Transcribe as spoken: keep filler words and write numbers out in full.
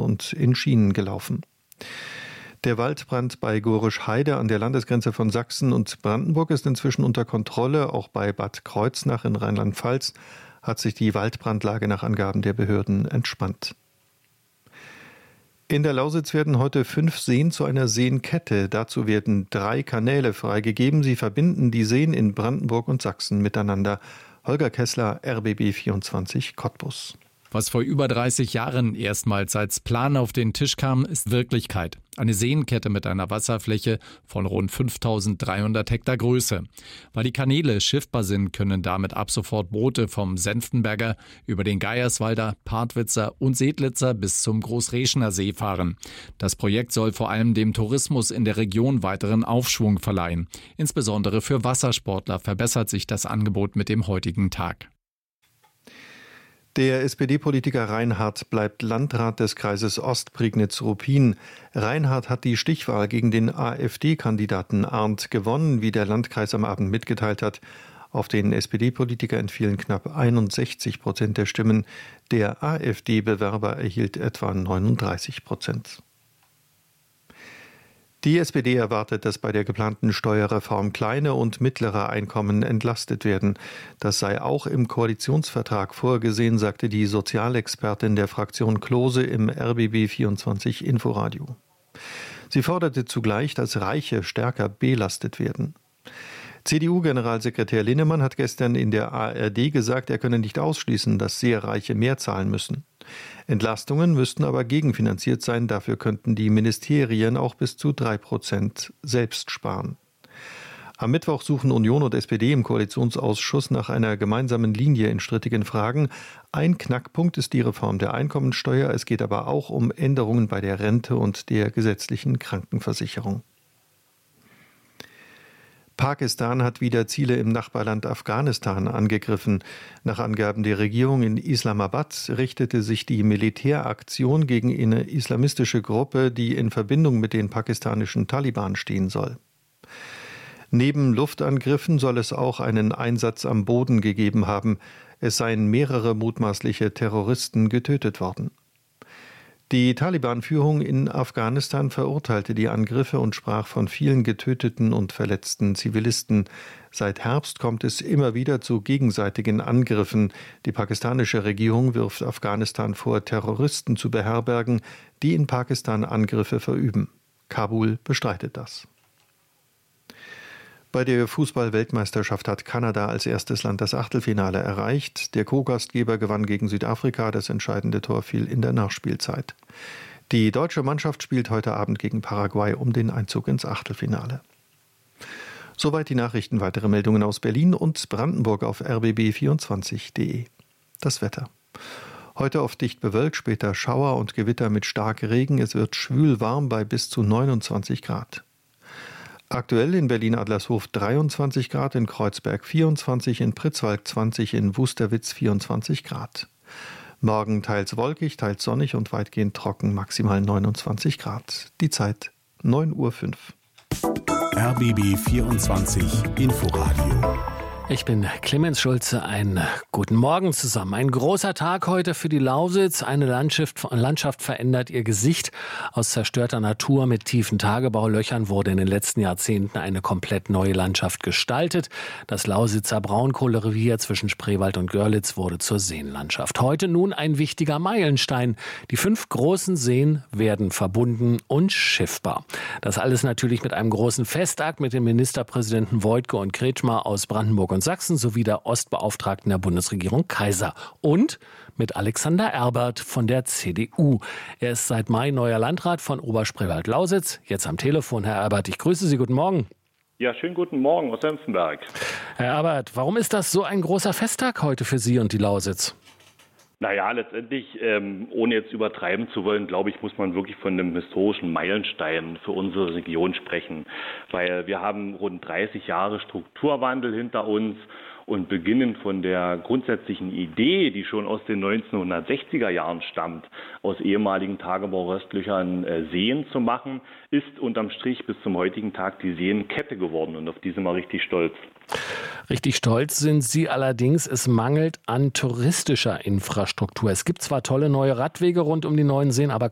und in Schienen gelaufen. Der Waldbrand bei Gorisch-Heide an der Landesgrenze von Sachsen und Brandenburg ist inzwischen unter Kontrolle. Auch bei Bad Kreuznach in Rheinland-Pfalz hat sich die Waldbrandlage nach Angaben der Behörden entspannt. In der Lausitz werden heute fünf Seen zu einer Seenkette. Dazu werden drei Kanäle freigegeben. Sie verbinden die Seen in Brandenburg und Sachsen miteinander. Holger Kessler, R B B vierundzwanzig Cottbus. Was vor über dreißig Jahren erstmals als Plan auf den Tisch kam, ist Wirklichkeit. Eine Seenkette mit einer Wasserfläche von rund fünftausenddreihundert Hektar Größe. Weil die Kanäle schiffbar sind, können damit ab sofort Boote vom Senftenberger über den Geierswalder, Partwitzer und Sedlitzer bis zum Großreschener See fahren. Das Projekt soll vor allem dem Tourismus in der Region weiteren Aufschwung verleihen. Insbesondere für Wassersportler verbessert sich das Angebot mit dem heutigen Tag. Der S P D-Politiker Reinhardt bleibt Landrat des Kreises Ostprignitz-Ruppin. Reinhardt hat die Stichwahl gegen den AfD-Kandidaten Arndt gewonnen, wie der Landkreis am Abend mitgeteilt hat. Auf den S P D-Politiker entfielen knapp einundsechzig Prozent der Stimmen. Der AfD-Bewerber erhielt etwa neununddreißig Prozent. Die S P D erwartet, dass bei der geplanten Steuerreform kleine und mittlere Einkommen entlastet werden. Das sei auch im Koalitionsvertrag vorgesehen, sagte die Sozialexpertin der Fraktion Klose im R B B vierundzwanzig Inforadio. Sie forderte zugleich, dass Reiche stärker belastet werden. C D U-Generalsekretär Linnemann hat gestern in der A R D gesagt, er könne nicht ausschließen, dass sehr Reiche mehr zahlen müssen. Entlastungen müssten aber gegenfinanziert sein, dafür könnten die Ministerien auch bis zu drei Prozent selbst sparen. Am Mittwoch suchen Union und S P D im Koalitionsausschuss nach einer gemeinsamen Linie in strittigen Fragen. Ein Knackpunkt ist die Reform der Einkommensteuer, es geht aber auch um Änderungen bei der Rente und der gesetzlichen Krankenversicherung. Pakistan hat wieder Ziele im Nachbarland Afghanistan angegriffen. Nach Angaben der Regierung in Islamabad richtete sich die Militäraktion gegen eine islamistische Gruppe, die in Verbindung mit den pakistanischen Taliban stehen soll. Neben Luftangriffen soll es auch einen Einsatz am Boden gegeben haben. Es seien mehrere mutmaßliche Terroristen getötet worden. Die Taliban-Führung in Afghanistan verurteilte die Angriffe und sprach von vielen getöteten und verletzten Zivilisten. Seit Herbst kommt es immer wieder zu gegenseitigen Angriffen. Die pakistanische Regierung wirft Afghanistan vor, Terroristen zu beherbergen, die in Pakistan Angriffe verüben. Kabul bestreitet das. Bei der Fußball-Weltmeisterschaft hat Kanada als erstes Land das Achtelfinale erreicht. Der Co-Gastgeber gewann gegen Südafrika. Das entscheidende Tor fiel in der Nachspielzeit. Die deutsche Mannschaft spielt heute Abend gegen Paraguay um den Einzug ins Achtelfinale. Soweit die Nachrichten. Weitere Meldungen aus Berlin und Brandenburg auf r b b vierundzwanzig punkt de. Das Wetter. Heute oft dicht bewölkt, später Schauer und Gewitter mit starkem Regen. Es wird schwül warm bei bis zu neunundzwanzig Grad. Aktuell in Berlin-Adlershof dreiundzwanzig Grad, in Kreuzberg vierundzwanzig, in Pritzwalk zwanzig, in Wusterwitz vierundzwanzig Grad. Morgen teils wolkig, teils sonnig und weitgehend trocken, maximal neunundzwanzig Grad. Die Zeit neun Uhr fünf. R B B vierundzwanzig Inforadio. Ich bin Clemens Schulze, einen guten Morgen zusammen. Ein großer Tag heute für die Lausitz. Eine Landschaft, Landschaft verändert ihr Gesicht. Aus zerstörter Natur mit tiefen Tagebaulöchern wurde in den letzten Jahrzehnten eine komplett neue Landschaft gestaltet. Das Lausitzer Braunkohlerevier zwischen Spreewald und Görlitz wurde zur Seenlandschaft. Heute nun ein wichtiger Meilenstein. Die fünf großen Seen werden verbunden und schiffbar. Das alles natürlich mit einem großen Festakt mit den Ministerpräsidenten Woidke und Kretschmer aus Brandenburg und Sachsen sowie der Ostbeauftragten der Bundesregierung Kaiser und mit Alexander Erbert von der C D U. Er ist seit Mai neuer Landrat von Oberspreewald-Lausitz. Jetzt am Telefon, Herr Erbert. Ich grüße Sie. Guten Morgen. Ja, schönen guten Morgen aus Senftenberg. Herr Erbert, warum ist das so ein großer Festtag heute für Sie und die Lausitz? Naja, letztendlich, ähm, ohne jetzt übertreiben zu wollen, glaube ich, muss man wirklich von einem historischen Meilenstein für unsere Region sprechen. Weil wir haben rund dreißig Jahre Strukturwandel hinter uns und beginnen von der grundsätzlichen Idee, die schon aus den neunzehnhundertsechziger Jahren stammt, aus ehemaligen Tagebauröstlöchern äh, Seen zu machen, ist unterm Strich bis zum heutigen Tag die Seenkette geworden. Und auf die sind wir richtig stolz. Richtig stolz sind Sie allerdings, es mangelt an touristischer Infrastruktur. Es gibt zwar tolle neue Radwege rund um die neuen Seen, aber